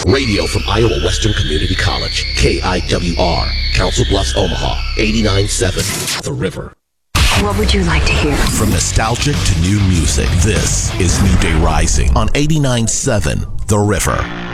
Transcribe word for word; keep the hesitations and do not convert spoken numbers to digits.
Radio from Iowa Western Community College, K I W R, Council Bluffs, Omaha, eighty-nine point seven, The River. What would you like to hear? From nostalgic to new music, this is New Day Rising on eighty-nine point seven, The River.